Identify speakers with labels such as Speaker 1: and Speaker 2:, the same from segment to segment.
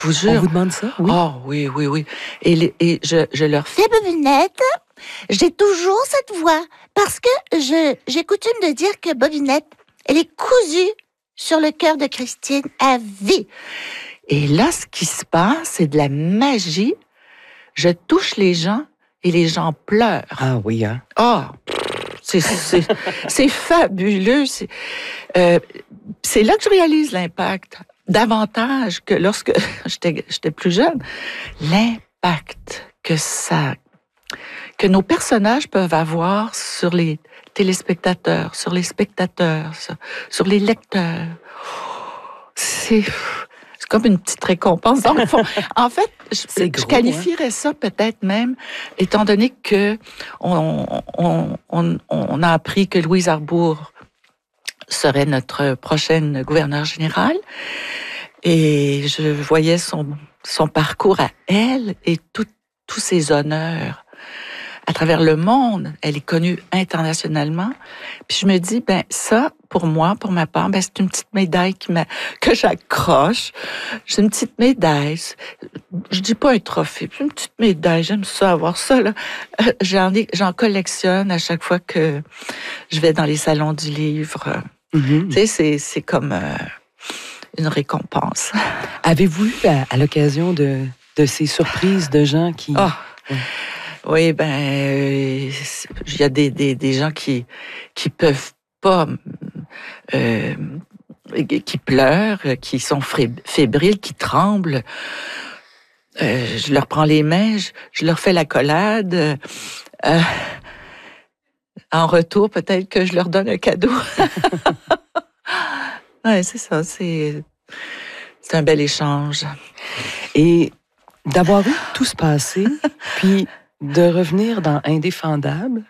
Speaker 1: Je vous jure.
Speaker 2: On vous demande ça? Oui.
Speaker 1: Oh, oui, oui, oui. Et je leur fais...
Speaker 3: Bobinette, j'ai toujours cette voix parce que j'ai coutume de dire que Bobinette, elle est cousue sur le cœur de Christine à vie.
Speaker 1: Et là, ce qui se passe, c'est de la magie. Je touche les gens et les gens pleurent.
Speaker 2: Ah oui, hein?
Speaker 1: Oh, c'est fabuleux. C'est là que je réalise l'impact. Davantage que lorsque j'étais plus jeune. L'impact que nos personnages peuvent avoir sur les téléspectateurs, sur les spectateurs, sur les lecteurs. C'est comme une petite récompense. Dans le fond, en fait, je qualifierais ça peut-être même, étant donné que on a appris que Louise Arbour serait notre prochaine gouverneure générale, et je voyais son parcours à elle et tous ses honneurs à travers le monde. Elle est connue internationalement. Puis je me dis, ça, pour moi, pour ma part, c'est une petite médaille que j'accroche. C'est une petite médaille. Je dis pas un trophée, c'est une petite médaille. J'aime ça, avoir ça, là. J'en collectionne à chaque fois que je vais dans les salons du livre. Mm-hmm. Tu sais, c'est comme une récompense.
Speaker 2: Avez-vous eu à l'occasion de ces surprises de gens qui...
Speaker 1: Oh. Oui, il y a des gens qui peuvent pas, qui pleurent, qui sont fébriles, qui tremblent. Je leur prends les mains, je leur fais l'accolade. En retour, peut-être que je leur donne un cadeau. Ouais, c'est ça, c'est un bel échange.
Speaker 2: Et d'avoir vu tout se passer, puis de revenir dans Indéfendable,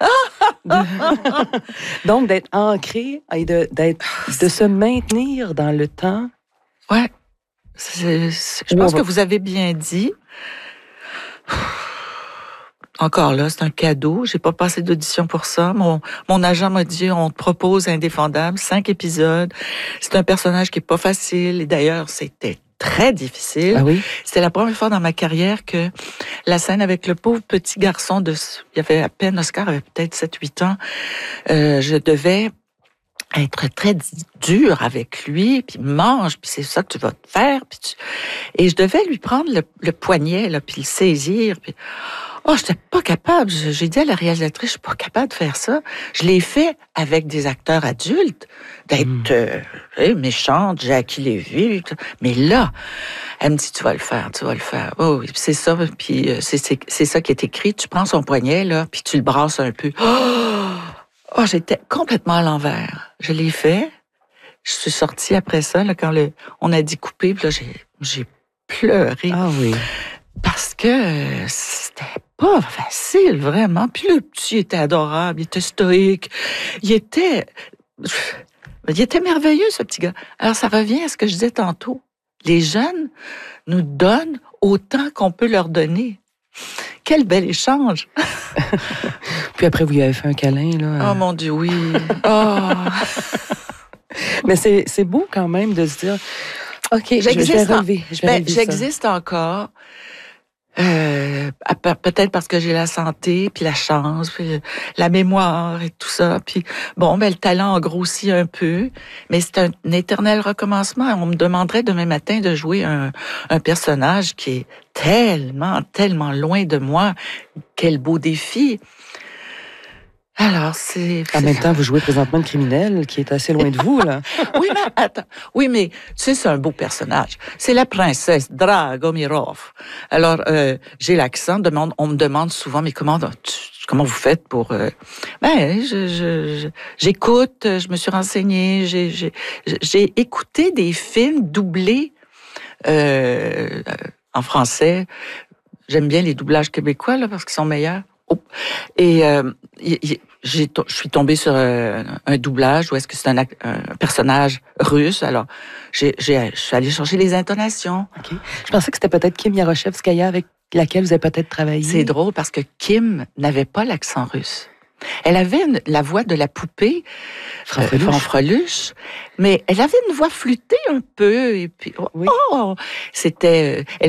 Speaker 2: donc d'être ancré et de se maintenir dans le temps.
Speaker 1: Ouais, je pense que vous avez bien dit. Encore là, c'est un cadeau. J'ai pas passé d'audition pour ça. Mon agent m'a dit, on te propose Indéfendable, 5 épisodes. C'est un personnage qui est pas facile. Et d'ailleurs, c'était très difficile.
Speaker 2: Ah oui?
Speaker 1: C'était la première fois dans ma carrière que la scène avec le pauvre petit garçon il y avait à peine, Oscar avait peut-être 7-8 ans, je devais être très dur avec lui, puis mange, puis c'est ça que tu vas te faire. Et je devais lui prendre le poignet, là, puis le saisir, puis... Oh, j'étais pas capable. J'ai dit à la réalisatrice, je suis pas capable de faire ça. Je l'ai fait avec des acteurs adultes, d'être méchante, Jackie Lévy. Mais là, elle me dit, tu vas le faire. Oh, oui, c'est ça. Puis c'est ça qui est écrit. Tu prends son poignet, là, puis tu le brasses un peu. Oh, j'étais complètement à l'envers. Je l'ai fait. Je suis sortie après ça, là, quand on a dit couper, puis là, j'ai pleuré.
Speaker 2: Ah oui.
Speaker 1: Parce que c'était pas facile, vraiment. Puis le petit était adorable, il était stoïque, il était merveilleux, ce petit gars. Alors, ça revient à ce que je disais tantôt. Les jeunes nous donnent autant qu'on peut leur donner. Quel bel échange!
Speaker 2: Puis après, vous lui avez fait un câlin, là.
Speaker 1: Oh mon Dieu, oui! Oh.
Speaker 2: Mais c'est beau quand même de se dire, OK, je vais relever.
Speaker 1: J'existe encore. Peut-être parce que j'ai la santé, puis la chance, puis la mémoire et tout ça. Puis le talent a grossi un peu, mais c'est un éternel recommencement. On me demanderait demain matin de jouer un personnage qui est tellement, tellement loin de moi. Quel beau défi! Alors,
Speaker 2: En même temps, vous jouez présentement le criminel qui est assez loin de vous, là.
Speaker 1: Oui, mais attends. Oui, mais tu sais, c'est un beau personnage. C'est la princesse Dragomirov. Alors, j'ai l'accent. On me demande souvent, mais comment vous faites pour... j'écoute, je me suis renseignée, j'ai écouté des films doublés en français. J'aime bien les doublages québécois, là, parce qu'ils sont meilleurs. Oh. Et je suis tombée sur un doublage où est-ce que c'est un personnage russe. Alors, je suis allée chercher les intonations.
Speaker 2: Okay. Je pensais que c'était peut-être Kim Yaroshevskaya avec laquelle vous avez peut-être travaillé.
Speaker 1: C'est drôle parce que Kim n'avait pas l'accent russe. Elle avait la voix de la poupée Fanfreluche, mais elle avait une voix flûtée un peu. Et puis, c'était...